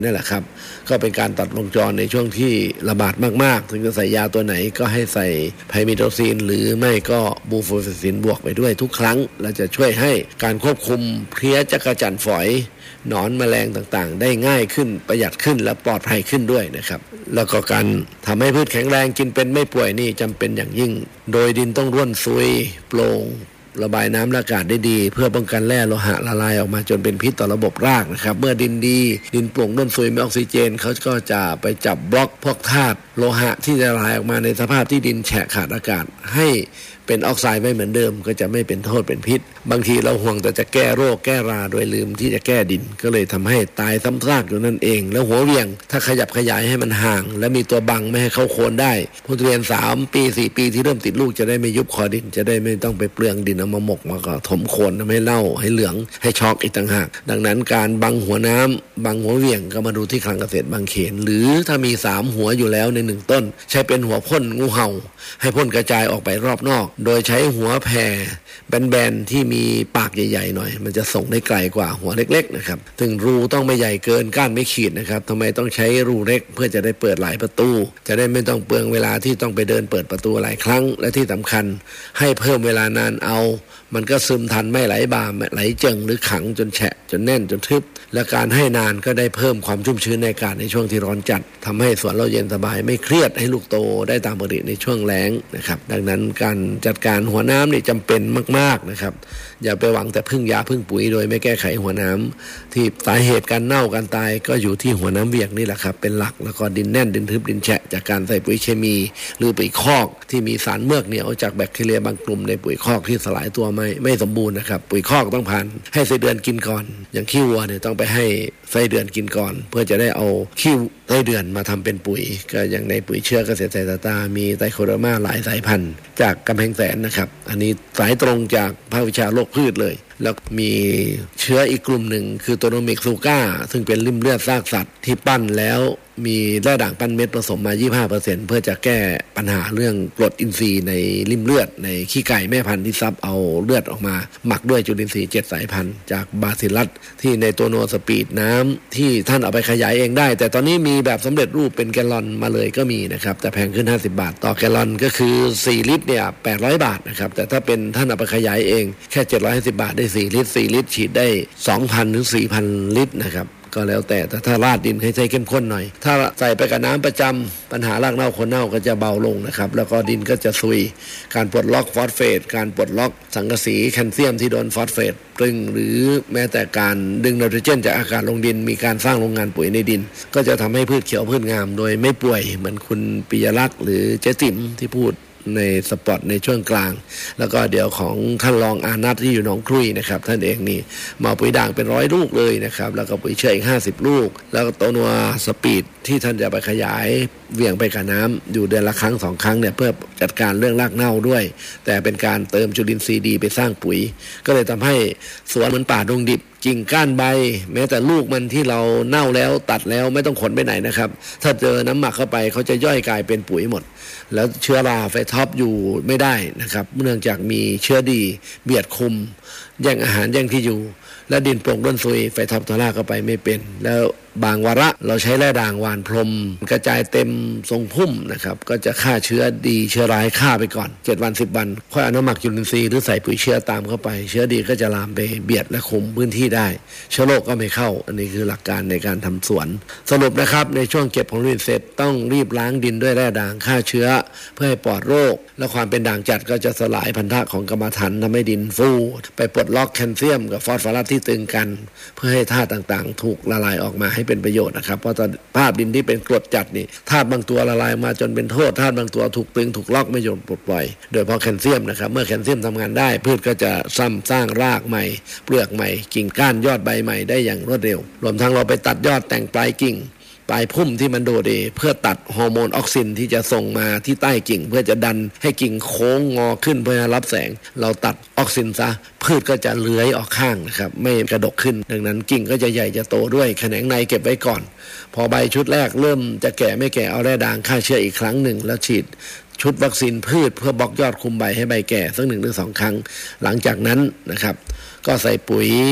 นี่แหละครับก็เป็นการตัดวงจรในช่วงที่ระบาดมากๆถึงจะใส่ยาตัวไหนก็ให้ใส่ไพมิโทซินหรือไม่ก็บูโฟเฟซินบวกไปด้วยทุกครั้งและจะช่วยให้การควบคุมเพลี้ยจักจั่นฝอยหนอนแมลงต่างๆได้ง่ายขึ้นประหยัดขึ้นและปลอดภัยขึ้นด้วยนะครับแล้วก็การทำให้พืชแข็งแรงกินเป็นไม่ป่วยนี่จำเป็นอย่างยิ่งโดยดินต้องร่วนซุยโปร่งระบายน้ำและอากาศได้ดีเพื่อป้องกันแร่โลหะละลายออกมาจนเป็นพิษต่อระบบรากนะครับเมื่อดินดีดินโปร่งร่วนซุยมีออกซิเจนเขาก็จะไปจับบล็อกพวกธาตุโลหะที่จะละลายออกมาในสภาพที่ดินแฉะขาดอากาศให้เป็นออกไซด์ไม่เหมือนเดิมก็จะไม่เป็นโทษเป็นพิษบางทีเราห่วงแต่จะแก้โรคแก้ราโดยลืมที่จะแก้ดินก็เลยทำให้ตายซ้ำซากอยู่นั่นเองแล้วหัวเวียงถ้าขยับขยายให้มันห่างและมีตัวบังไม่ให้เข้าโคนได้ผู้เรียน3 ปี 4 ปีที่เริ่มติดลูกจะได้ไม่ยุบคอดินจะได้ไม่ต้องไปเปลืองดินเอามาหมกมาก็ถมโคนทำให้เน่าให้เหลืองให้ช็อกอีกต่างหากดังนั้นการบังหัวน้ำบังหัวเวียงก็มาดูที่คลังเกษตรบางเขนหรือถ้ามี3หัวอยู่แล้วใน1ต้นใช้เป็นหัวพ่นงูเห่าให้พ่นกระจายออกไปรอบนอกโดยใช้หัวแผ่แบนๆที่มีปากใหญ่ๆหน่อยมันจะส่งได้ไกลกว่าหัวเล็กๆนะครับถึงรูต้องไม่ใหญ่เกินก้านไม่ขีดนะครับทำไมต้องใช้รูเล็กเพื่อจะได้เปิดหลายประตูจะได้ไม่ต้องเปลืองเวลาที่ต้องไปเดินเปิดประตูหลายครั้งและที่สำคัญให้เพิ่มเวลานานเอามันก็ซึมทันไม่ไหลบามไหลเจิ่งหรือขังจนแฉะจนแน่นจนทึบและการให้นานก็ได้เพิ่มความชุ่มชื้นในอากาศในช่วงที่ร้อนจัดทำให้สวนเราเย็นสบายไม่เครียดให้ลูกโตได้ตามปกติในช่วงแล้งนะครับดังนั้นการจัดการหัวน้ำนี่จำเป็นมากๆนะครับอย่าไปหวังแต่พึ่งยาพึ่งปุ๋ยโดยไม่แก้ไขหัวน้ำที่สาเหตุการเน่าการตายก็อยู่ที่หัวน้ำเวียงนี่แหละครับเป็นหลักแล้วก็ดินแน่นดินทึบดินแฉะจากการใส่ปุ๋ยเคมีหรือปุ๋ยคอกที่มีสารเมือกเหนียวจากแบคทีเรียบางกลุ่มในปุ๋ยคอกที่สลายตัวไม่สมบูรณ์นะครับปุ๋ยคอกต้องผ่านให้ไส้เดือนกินก่อนอย่างขี้วัวเนี่ยต้องไปให้ไส้เดือนกินก่อนเพื่อจะได้เอาขี้ไส้เดือนมาทำเป็นปุ๋ยก็อย่างในปุ๋ยเชื้อเกษตรตามีไตโคเดอร์มาหลายสายพันธุ์จากกำแพงแสนนะครับอันนี้สายตรงจากภาควิชาโรคพืชเลยแล้วมีเชื้ออีกกลุ่มหนึ่งคือโตโนมิกซูก้าซึ่งเป็นริ่มเลือดซากสัตว์ที่ปั้นแล้วมีแร่ด่างปั้นเม็ดผสมมา 25% เพื่อจะแก้ปัญหาเรื่องกรดอินทรีย์ในริ่มเลือดในขี้ไก่แม่พันธุ์ที่ซับเอาเลือดออกมาหมักด้วยจุลินทรีย์7สายพันธุ์จากบาซิลัสที่ในตัวโนสปีดน้ำที่ท่านเอาไปขยายเองได้แต่ตอนนี้มีแบบสำเร็จรูปเป็นแกลลอนมาเลยก็มีนะครับแต่แพงขึ้น50 บาทต่อแกลลอนก็คือ4ลิตรเนี่ย800 บาทนะครับแต่ถ้าเป็นท่านเอาไปขยายเองแค่750 บาทได้4ลิตร4ลิตรฉีดได้ 2,000 ถึง 4,000 ลิตรนะครับก็แล้วแต่ถ้าราดดินให้ใช้เข้มข้นหน่อยถ้าใส่ไปกับน้ำประจำปัญหารากเน่าคนเน่าก็จะเบาลงนะครับแล้วก็ดินก็จะซุยการปลดล็อกฟอสเฟตการปลดล็อกสังกะสีแคลเซียมที่โดนฟอสเฟตตรึงหรือแม้แต่การดึงไนโตรเจนจากอากาศลงดินมีการสร้างโรงงานปุ๋ยในดินก็จะทำให้พืชเขียวพืชงามโดยไม่ป่วยเหมือนคุณปิยลักษณ์หรือเจ๊ติ๋มที่พูดในสปอตในช่วงกลางแล้วก็เดี๋ยวของท่านรองอานัทที่อยู่หนองครุยนะครับท่านเองนี่มาปุ๋ยด่างเป็น100 ลูกเลยนะครับแล้วก็ปุ๋ยเชื้ออีก50 ลูกแล้วก็โตนัวสปีดที่ท่านจะไปขยายเวี่ยงไปกับน้ำอยู่เดือนละครั้ง2 ครั้งเนี่ยเพื่อจัดการเรื่องรากเน่าด้วยแต่เป็นการเติมจุลินทรีย์ดีไปสร้างปุ๋ยก็เลยทำให้สวนเหมือนป่าดงดิบกิ่งก้านใบแม้แต่ลูกมันที่เราเน่าแล้วตัดแล้วไม่ต้องขนไปไหนนะครับถ้าเจอน้ำหมักเข้าไปเขาจะย่อยกลายเป็นปุ๋ยหมดแล้วเชื้อราไฟท็อปอยู่ไม่ได้นะครับเนื่องจากมีเชื้อดีเบียดคุมแย่งอาหารแย่งที่อยู่และดินโปร่งด้นซุยไฟท็อปตัวลากเข้าไปไม่เป็นแล้วบางวาระเราใช้แร่ด่างหวานพรมกระจายเต็มทรงพุ่มนะครับก็จะฆ่าเชื้อดีเชื้อร้ายฆ่าไปก่อน7 วัน10 วันค่อยเอาน้ำหมักจุลินทรีย์หรือใส่ปุ๋ยเชื้อตามเข้าไปเชื้อดีก็จะลามไปเบียดและคุมพื้นที่ได้เชื้อโรคก็ไม่เข้าอันนี้คือหลักการในการทำสวนสรุปนะครับในช่วงเก็บผลผลิตเสร็จต้องรีบล้างดินด้วยแร่ด่างฆ่าเชื้อเพื่อให้ปลอดโรคและความเป็นด่างจัดก็จะสลายพันธะของกรรมฐานทำให้ดินฟูไปปลดล็อกแคลเซียมกับฟอสฟอรัสที่ตึงกันเพื่อให้ธาตุต่างๆถูกละลายออกมาให้เป็นประโยชน์นะครับเพราะตอนภาพดินที่เป็นกรดจัดนี่ธาตุบางตัวละลายมาจนเป็นโทษธาตุบางตัวถูกตึงถูกล็อกไม่ยอมปลดปล่อยโดยเฉพาะแคลเซียมนะครับเมื่อแคลเซียมทำงานได้พืชก็จะสร้างรากใหม่เปลือกใหม่กิ่งก้านยอดใบใหม่ได้อย่างรวดเร็วรวมทั้งเราไปตัดยอดแต่งปลายกิ่งปลายพุ่มที่มันโดดเดเพื่อตัดฮอร์โมนออกซินที่จะส่งมาที่ใต้กิ่งเพื่อจะดันให้กิ่งโค้งงอขึ้นเพื่อรับแสงเราตัดออกซินซะพืชก็จะเลื้อยออกข้างนะครับไม่กระดกขึ้นดังนั้นกิ่งก็จะใหญ่จะโตด้วยแขนงในเก็บไว้ก่อนพอใบชุดแรกเริ่มจะแก่ไม่แก่เอาแร่ด่างฆ่าเชื้ออีกครั้งหนึ่งแล้วฉีดชุดวัคซีนพืชเพื่อบล็อกยอดคุมใบให้ใบแก่สัก1 ถึง 2 ครั้งหลังจากนั้นนะครับก็ใส่ปุ๋ย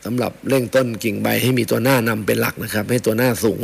สำหรับเร่งต้นกิ่งใบให้มีตัวหน้านำเป็นหลักนะครับให้ตัวหน้าสูง